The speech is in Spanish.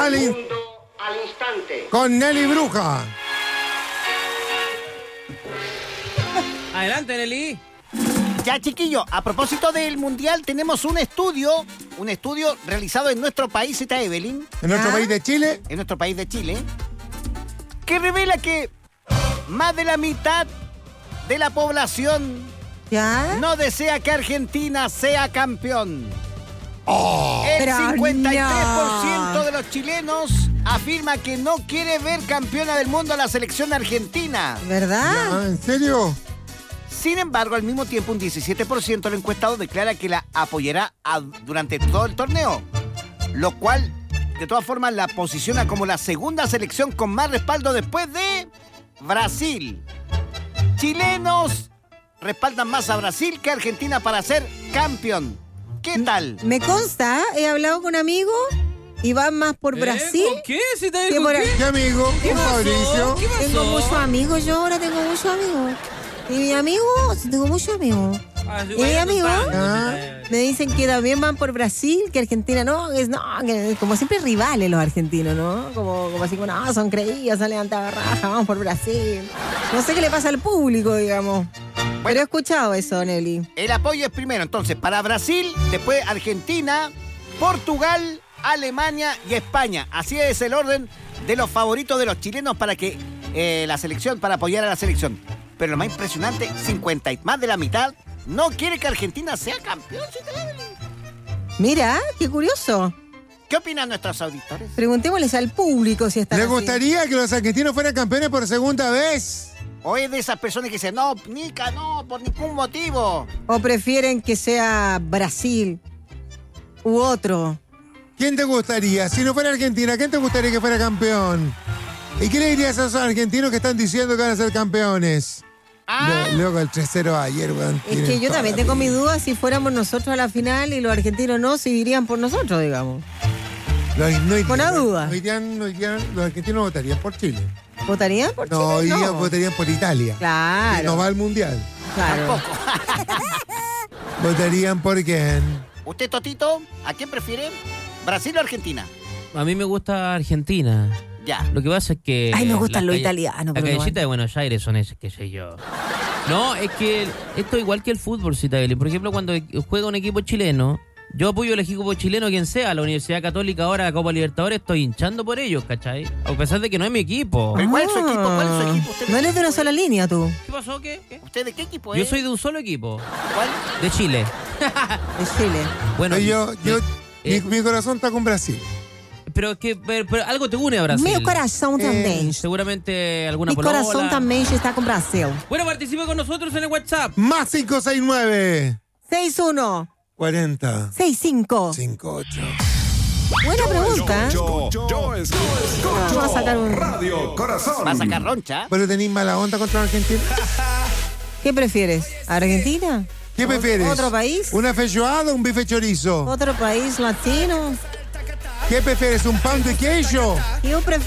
al instante. Con Nelly Bruja. Adelante, Nelly. Ya, chiquillo, a propósito del Mundial, tenemos un estudio realizado en nuestro país, ¿está Evelyn? En nuestro país de Chile. En nuestro país de Chile, que revela que más de la mitad de la población ¿Ya? no desea que Argentina sea campeón. El Pero 53% de los chilenos afirma que no quiere ver campeona del mundo a la selección argentina. ¿Verdad? Ah, ¿en serio? Sin embargo, al mismo tiempo, un 17% del encuestado declara que la apoyará durante todo el torneo, lo cual, de todas formas, la posiciona como la segunda selección con más respaldo después de Brasil. Chilenos respaldan más a Brasil que a Argentina para ser campeón. ¿Qué tal? Me consta, he hablado con amigos y van más por Brasil. ¿Con qué? ¿Si te ¿Qué con por- qué? ¿Qué amigo? ¿Qué ¿Con pasó? Fabricio? ¿Qué pasó? Tengo muchos amigos, yo ahora tengo muchos amigos. Y mis amigos, tengo muchos amigos. Ah, sí, ¿Y vaya amigo? contando, Ah. Me dicen que también van por Brasil, que Argentina no, que como siempre rivales los argentinos, ¿no? Como así, no, son creídos, han levantado raja, vamos por Brasil. No sé qué le pasa al público, digamos. Pero he escuchado eso, Nelly. El apoyo es primero, entonces, para Brasil, después Argentina, Portugal, Alemania y España. Así es el orden de los favoritos de los chilenos para que la selección, para apoyar a la selección. Pero lo más impresionante, 50 y más de la mitad no quiere que Argentina sea campeón. Mira, qué curioso. ¿Qué opinan nuestros auditores? Preguntémosles al público si están ¿Les así. gustaría que los argentinos fueran campeones por segunda vez? O es de esas personas que dicen, no, Nica, no, por ningún motivo. ¿O prefieren que sea Brasil u otro? ¿Quién te gustaría? Si no fuera Argentina, ¿quién te gustaría que fuera campeón? ¿Y qué le dirías a esos argentinos que están diciendo que van a ser campeones? Ah, Luego el 3-0 ayer, weón. Es que yo también tengo mi duda si fuéramos nosotros a la final y los argentinos no, si irían por nosotros, digamos. Con la duda. Hoy día los argentinos votarían por Chile. ¿Votarían por Chile? No, hoy día votarían por Italia. Claro. Que no va al mundial. Claro. ¿Votarían por quién? ¿Usted, Totito, a quién prefiere? ¿Brasil o Argentina? A mí me gusta Argentina. Ya. Lo que pasa es que... Ay, me gustan las los calle- italianos, Las pero callecitas igual. de Buenos Aires son esas, qué sé yo. No, es que esto es igual que el fútbol, Citabeli. Por ejemplo, cuando juega un equipo chileno, yo apoyo al equipo chileno, quien sea. La Universidad Católica ahora, la Copa Libertadores, estoy hinchando por ellos, ¿cachai? A pesar de que no es mi equipo. ¿Pero cuál es su equipo? ¿Cuál es su equipo? ¿Usted No eres de una sola línea, tú. ¿Qué pasó? ¿Qué? ¿Usted de qué equipo es? Yo soy de un solo equipo, ¿Cuál? de Chile. De Chile. Bueno, Mi corazón está con Brasil. pero es que pero algo te une a Brasil. Mi corazón también. Seguramente alguna Mi polola. corazón también está con Brasil. Bueno, participe con nosotros en el WhatsApp. Más 569 6-1. 40 6-5. 58. Buena pregunta. Yo escucho Vamos a sacar un... Radio Corazón. Va a sacar roncha. ¿Pero tenéis mala onda contra Argentina? ¿Qué prefieres? ¿Argentina? ¿Qué prefieres? ¿Otro país? ¿Una feijoada o un bife chorizo? ¿Otro país latino? ¿Qué prefieres? ¿Un pan de queijo? Yo prefiero